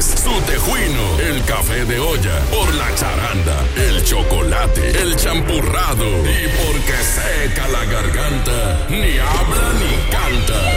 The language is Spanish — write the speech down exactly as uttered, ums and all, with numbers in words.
tardes, su tejuino, el café de olla, por la charanda, el chocolate, el champurrado y porque seca la garganta, ni habla ni canta.